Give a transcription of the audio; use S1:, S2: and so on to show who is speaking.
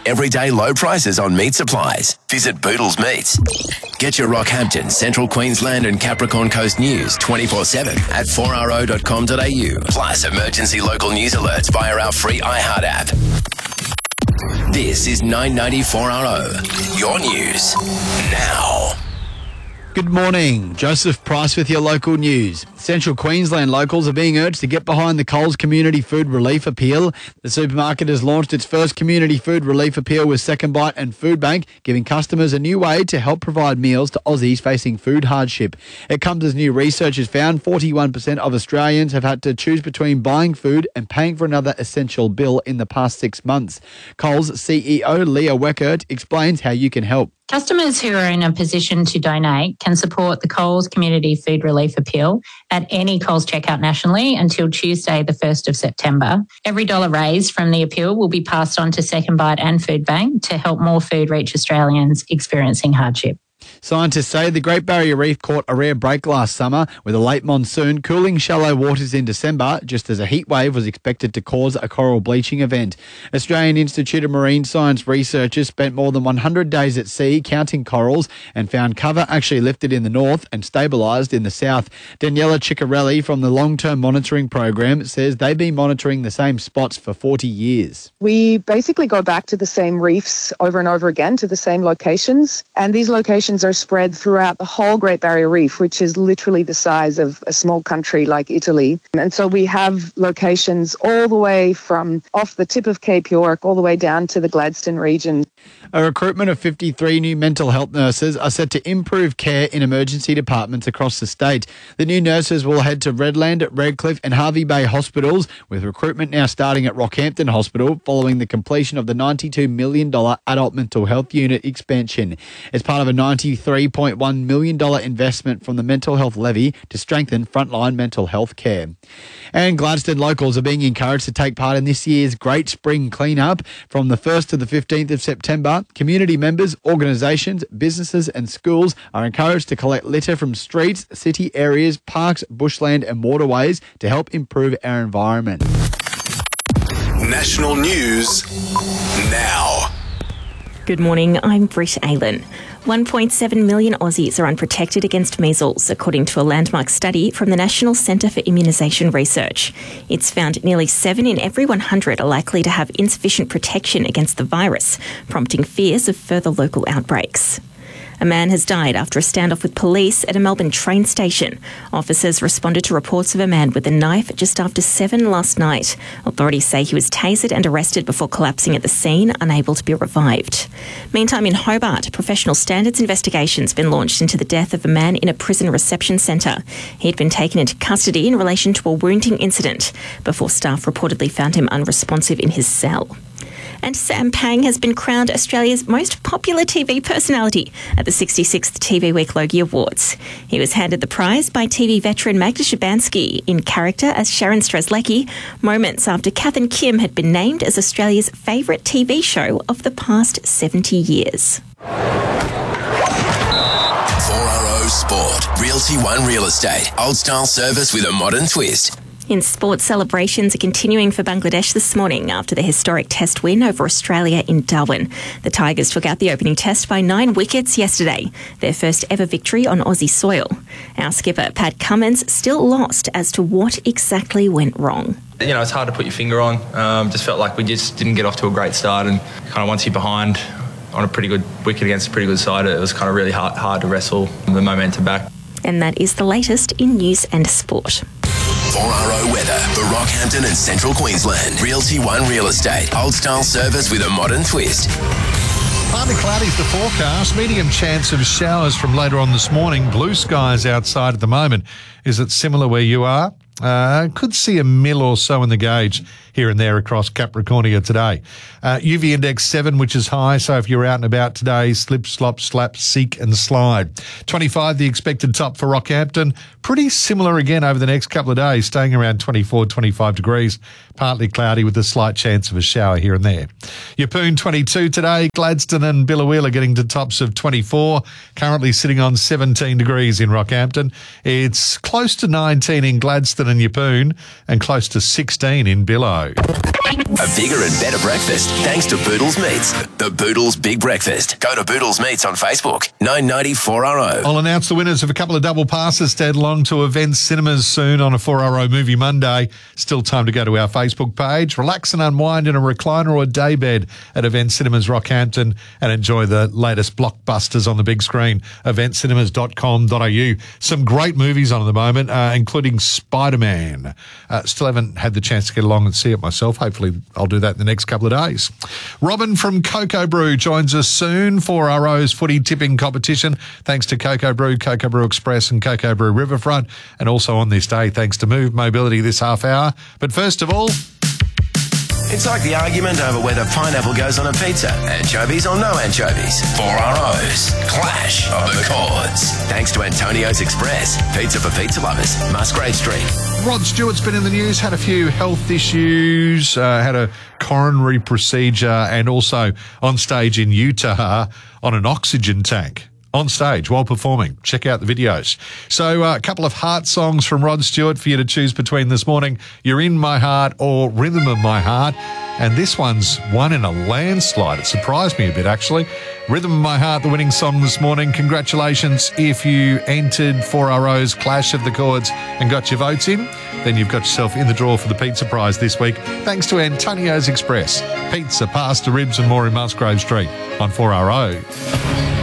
S1: everyday low prices on meat supplies. Visit Boodles Meats. Get your Rockhampton, Central Queensland and Capricorn Coast news 24/7 at 4RO.com.au. Plus emergency local news alerts via our free iHeart app. This is 994RO, your news now.
S2: Good morning. Joseph Price with your local news. Central Queensland locals are being urged to get behind the Coles Community Food Relief Appeal. The supermarket has launched its first Community Food Relief Appeal with Second Bite and Food Bank, giving customers a new way to help provide meals to Aussies facing food hardship. It comes as new research has found 41% of Australians have had to choose between buying food and paying for another essential bill in the past 6 months. Coles CEO Leah Weckert explains how you can help.
S3: Customers who are in a position to donate can support the Coles Community Food Relief Appeal at any Coles checkout nationally until Tuesday, the 1st of September. Every dollar raised from the appeal will be passed on to Second Bite and Food Bank to help more food reach Australians experiencing hardship.
S2: Scientists say the Great Barrier Reef caught a rare break last summer with a late monsoon cooling shallow waters in December, just as a heat wave was expected to cause a coral bleaching event. Australian Institute of Marine Science researchers spent more than 100 days at sea counting corals and found cover actually lifted in the north and stabilised in the south. Daniela Ciccarelli from the Long-Term Monitoring Program says they've been monitoring the same spots for 40 years.
S4: We basically go back to the same reefs over and over again, to the same locations, and these locations are spread throughout the whole Great Barrier Reef, which is literally the size of a small country like Italy. And so we have locations all the way from off the tip of Cape York all the way down to the Gladstone region.
S2: A recruitment of 53 new mental health nurses are set to improve care in emergency departments across the state. The new nurses will head to Redland, Redcliffe and Hervey Bay hospitals, with recruitment now starting at Rockhampton Hospital following the completion of the $92 million adult mental health unit expansion. It's part of a $93.1 million investment from the Mental Health Levy to strengthen frontline mental health care. And Gladstone locals are being encouraged to take part in this year's Great Spring Clean-Up. From the 1st to the 15th of September, community members, organisations, businesses and schools are encouraged to collect litter from streets, city areas, parks, bushland and waterways to help improve our environment.
S1: National news now.
S5: Good morning, I'm Britt Aylen. 1.7 million Aussies are unprotected against measles, according to a landmark study from the National Centre for Immunisation Research. It's found nearly 7 in every 100 are likely to have insufficient protection against the virus, prompting fears of further local outbreaks. A man has died after a standoff with police at a Melbourne train station. Officers responded to reports of a man with a knife just after 7 last night. Authorities say he was tasered and arrested before collapsing at the scene, unable to be revived. Meantime, in Hobart, professional standards investigations have been launched into the death of a man in a prison reception centre. He'd been taken into custody in relation to a wounding incident before staff reportedly found him unresponsive in his cell. And Sam Pang has been crowned Australia's most popular TV personality at the 66th TV Week Logie Awards. He was handed the prize by TV veteran Magda Szubanski in character as Sharon Strzelecki, moments after Kath and Kim had been named as Australia's favourite TV show of the past 70 years.
S1: 4RO Sport. Realty One Real Estate. Old style service with a modern twist.
S5: In sport, celebrations are continuing for Bangladesh this morning after the historic test win over Australia in Darwin. The Tigers took out the opening test by 9 wickets yesterday, their first ever victory on Aussie soil. Our skipper, Pat Cummins, still lost as to what exactly went wrong.
S6: You know, it's hard to put your finger on. Just felt like we just didn't get off to a great start, and kind of once you're behind on a pretty good wicket against a pretty good side, it was kind of really hard to wrestle the momentum back.
S5: And that is the latest in news and sport.
S1: 4RO weather for Rockhampton and Central Queensland. Realty One Real Estate. Old style service with a modern twist.
S7: Partly cloudy is the forecast. Medium chance of showers from later on this morning. Blue skies outside at the moment. Is it similar where you are? Could see a mil or so in the gauge here and there across Capricornia today. UV index 7, which is high, so if you're out and about today, slip, slop, slap, seek and slide. 25, the expected top for Rockhampton. Pretty similar again over the next couple of days, staying around 24, 25 degrees. Partly cloudy with a slight chance of a shower here and there. Yeppoon 22 today. Gladstone and Biloela getting to tops of 24. Currently sitting on 17 degrees in Rockhampton. It's close to 19 in Gladstone and Yeppoon and close to 16 in Billow.
S1: A bigger and better breakfast thanks to Boodles Meats. The Boodles Big Breakfast. Go to Boodles Meats on Facebook. 990 4RO.
S7: I'll announce the winners of a couple of double passes to head along to Event Cinemas soon on a 4RO Movie Monday. Still time to go to our Facebook page. Relax and unwind in a recliner or a daybed at Event Cinemas Rockhampton and enjoy the latest blockbusters on the big screen. eventcinemas.com.au. Some great movies on at the moment, including Spider-Man. Still haven't had the chance to get along and see it myself. Hopefully I'll do that in the next couple of days. Robin from Cocoa Brew joins us soon for our Rose footy tipping competition. Thanks to Cocoa Brew Express and Cocoa Brew Riverfront. And also on this day, thanks to Move Mobility this half hour. But first of all...
S1: It's like the argument over whether pineapple goes on a pizza. Anchovies or no anchovies. 4RO's Clash of the Chords. Thanks to Antonio's Express. Pizza for pizza lovers. Musgrave Street.
S7: Rod Stewart's been in the news, had a few health issues, had a coronary procedure and also on stage in Utah on an oxygen tank. On stage while performing. Check out the videos. So a couple of heart songs from Rod Stewart for you to choose between this morning. You're in My Heart or Rhythm of My Heart. And this one's won in a landslide. It surprised me a bit, actually. Rhythm of My Heart, the winning song this morning. Congratulations. If you entered 4RO's Clash of the Chords and got your votes in, then you've got yourself in the draw for the pizza prize this week. Thanks to Antonio's Express. Pizza, pasta, ribs and more in Musgrave Street on 4RO.